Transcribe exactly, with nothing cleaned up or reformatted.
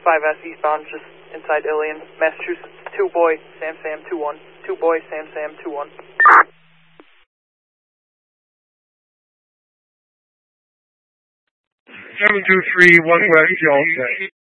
five S eastbound, just inside Ilion, Massachusetts. Two boy, Sam Sam two one. Two boy, Sam Sam two one. seven two three, one west, y'all set.